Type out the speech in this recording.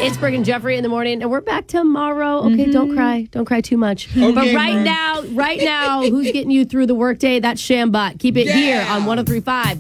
It's Brooke and Jeffrey in the morning, and we're back tomorrow. Okay, don't cry. Don't cry too much. Okay, but right now, who's getting you through the workday? That's Shambot. Keep it here on 103.5.